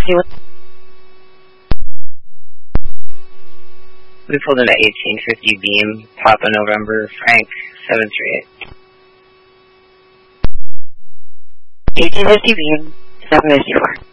Hey, what? We pulled in at 1850 beam, Papa November, Frank 738. 1850 beam, 754.